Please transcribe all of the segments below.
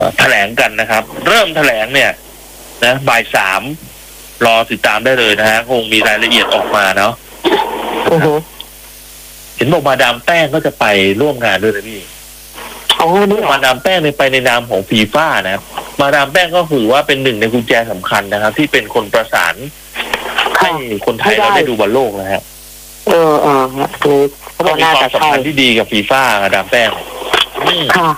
แถลงกันนะครับ เริ่มแถลงเนี่ยนะบ่าย3รอติดตามได้เลยนะฮะคงมีรายละเอียดออกมาเนาะเห็นบอกมาดามแป้งก็จะไปร่วมงานด้วยนะพี่มาดามแป้งไปในนามของฟีฟ่านะครับมาดามแป้งก็ถือว่าเป็นหนึ่งในกุญแจสำคัญนะครับ ที่เป็นคนประสานให้คนไทยเราได้ดูบอลโลกนะฮะคือก็มีความสัมพันธ์ที่ดีกับฟีฟ่ามาดามแป้งค่ะ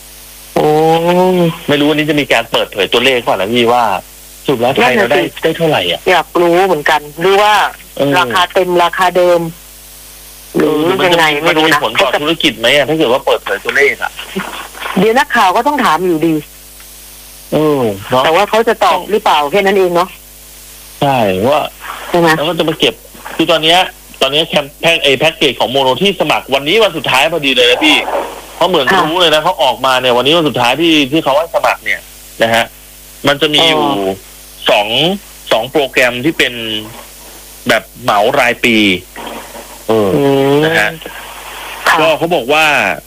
ไม่รู้วันนี้จะมีการเปิดเผยตัวเลขก่อนนะพี่ว่าสุดแล้วไทยเราได้เท่าไหร่อ่ะอยากรู้เหมือนกันหรือว่าราคาเต็มราคาเดิมหรือยังไงไม่รู้นะผลต่อธุรกิจไหมถ้าเกิดว่าเปิดเผยตัวเลขอ่ะเดี๋ยวนักข่าวก็ต้องถามอยู่ดีแต่ว่าเขาจะตอบหรือเปล่าแค่นั้นเองเนาะใช่ว่าใช่ไหมแล้วก็จะมาเก็บคือตอนนี้แคมแพ็กเกจของโมโนที่สมัครวันนี้วันสุดท้ายพอดีเลยนะพี่เขาเหมือนรู้เลยนะเขาออกมาเนี่ยวันนี้วันสุดท้ายที่เขาให้สมัครเนี่ยนะฮะมันจะมีอยู่สองโปรแกรมที่เป็นแบบเหมารายปีนะฮะก็เขาบอกว่า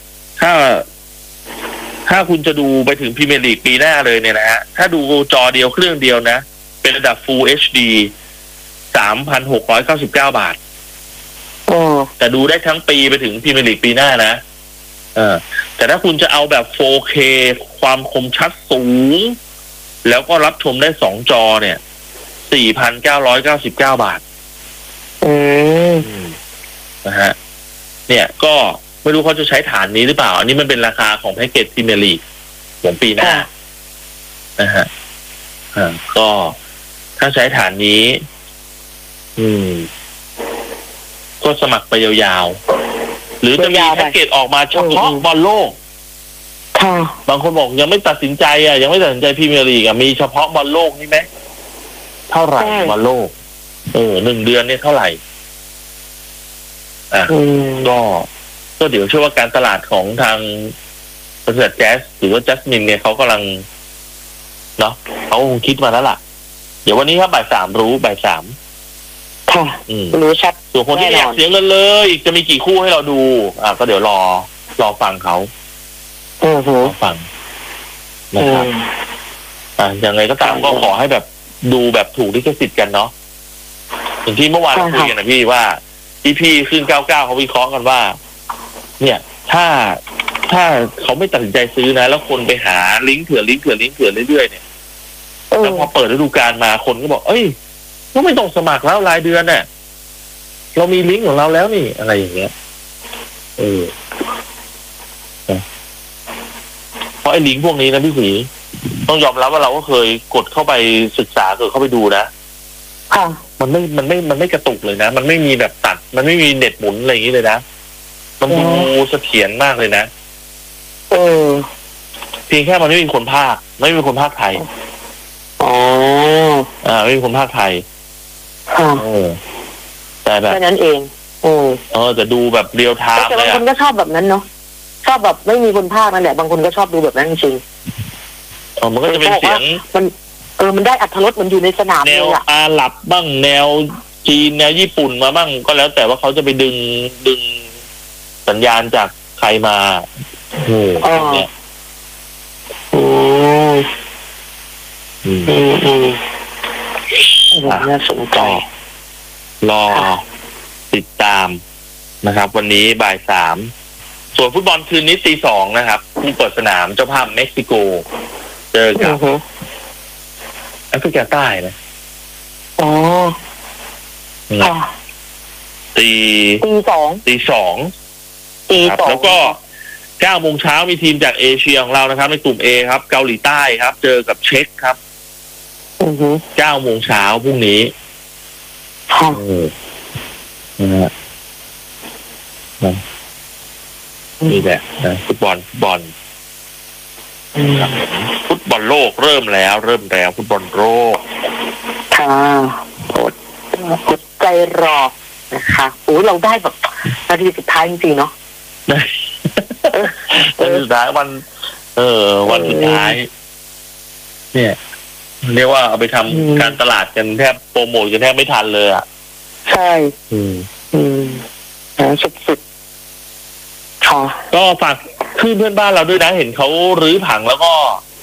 ถ้าคุณจะดูไปถึงพรีเมียร์ลีกปีหน้าเลยเนี่ยนะฮะถ้าดูจอเดียวเครื่องเดียวนะเป็นระดับ Full HD 3,699 บาทแต่ดูได้ทั้งปีไปถึงพรีเมียร์ลีกปีหน้านะแต่ถ้าคุณจะเอาแบบ 4K ความคมชัดสูงแล้วก็รับชมได้2จอเนี่ย 4,999 บาทนะฮะเนี่ยก็ไม่รู้เขาจะใช้ฐานนี้หรือเปล่าอันนี้มันเป็นราคาของแพ็กเกจพรีเมียร์ลีกของปีหน้านะฮะก็ถ้าใช้ฐานนี้ก็สมัครไปยาวๆหรือจะมีแพ็กเกจออกมาเฉพาะบอลโลกบางคนบอกยังไม่ตัดสินใจยังไม่ตัดสินใจพรีเมียร์ลีกมีเฉพาะบอลโลกนี่ไหมเท่าไหร่บอลโลก1 เดือนเนี่ยเท่าไหร่ก็เดี๋ยวเชื่อว่าการตลาดของทางบริษัทแจ๊สหรือว่าจัสมินเนี่ยเขากำลังเนาะเขาคงคิดมาแล้วล่ะเดี๋ยววันนี้ครับบ่าย 3รู้บ่าย 3 ค่ะรู้ชัดส่วนคนที่อยากเสียเงินเลยจะมีกี่คู่ให้เราดูก็เดี๋ยวรอฟังเขาฟังนะครับยังไงก็ตามก็ขอให้แบบดูแบบถูกลิขสิทธิ์กันเนาะอย่างที่เมื่อวานเราคุยกันนะพี่ว่าพี่ขึ้น99เขาวิเคราะห์กันว่าเนี่ยถ้าเขาไม่ตัดสินใจซื้อนะแล้วคนไปหาลิงก์เถื่อนเรื่อยๆเนี่ยแล้วพอเปิดฤดูกาลมาคนก็บอกเอ้ยก็ไม่ต้องสมัครแล้วรายเดือนเนี่ยเรามีลิงก์ของเราแล้วนี่อะไรอย่างเงี้ยเพราะไอ้ลิงก์พวกนี้นะพี่ศรีต้องยอมรับว่าเราก็เคยกดเข้าไปศึกษาเข้าไปดูนะมันไม่กระตุกเลยนะมันไม่มีแบบตัดมันไม่มีเน็ตหมุนอะไรอย่างนี้เลยนะมันดูเสถียรมากเลยนะเพียงแค่มันไม่มีคนภาคไม่มีคนภาคไทยไม่มีคนภาคไทยแต่แบบแค่นั้นเองแต่ดูแบบเรียลไทม์แต่บางคนก็ชอบแบบนั้นเนาะชอบแบบไม่มีคนภาคนั่นแหละบางคนก็ชอบดูแบบนั้นจริงมันก็จะเป็นเสียงมันได้อรรถรสมันอยู่ในสนามแนวอาหรับบ้างแนวจีนแนวญี่ปุ่นมาบ้างก็แล้วแต่ว่าเขาจะไปดึงสัญญาณจากใครมาเนี่ยน่าสนใจรอติดตามนะครับวันนี้บ่าย 3ส่วนฟุตบอลคืนนี้ตี 2นะครับผู้เปิดสนามเจ้าภาพเม็กซิโกเจอกับแอฟริกาใต้นะตี 2แล้วก็9 โมงเช้ามีทีมจากเอเชียของเรานะครับในกลุ่ม A ครับเกาหลีใต้ครับเจอกับเช็กครับ9 โมงเช้าพรุ่งนี้นี่แหละฟุตบอลฟุตบอลโลกเริ่มแล้วฟุตบอลโลกกดใจรอนะคะเราได้แบบนาทีสุดท้ายจริงๆเนาะวันสุดท้ายวันสุดท้ายเนี่ยเรียกว่าเอาไปทำการตลาดกันแทบโปรโมทกันแทบไม่ทันเลยใช่สุดๆก็ฝากเพื่อนบ้านเราด้วยนะเห็นเขารื้อผังแล้วก็